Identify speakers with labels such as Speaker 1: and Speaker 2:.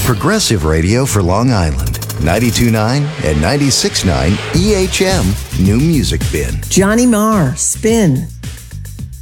Speaker 1: Progressive Radio for Long Island. 92.9 and 96.9 EHM New Music Bin.
Speaker 2: Johnny Marr, Spin.